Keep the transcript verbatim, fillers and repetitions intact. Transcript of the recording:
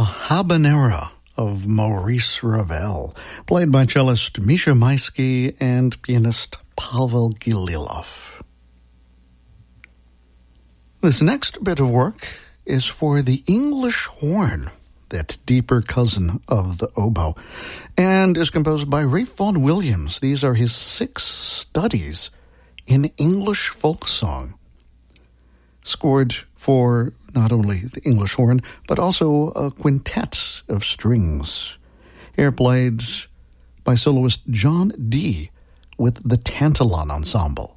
Habanera of Maurice Ravel, played by cellist Misha Maisky and pianist Pavel Gililov. This next bit of work is for the English horn, that deeper cousin of the oboe, and is composed by Ralph Vaughan Williams. These are his six studies in English folk song, scored for not only the English horn, but also a quintet of strings. Here played by soloist John Dee with the Tantalon Ensemble.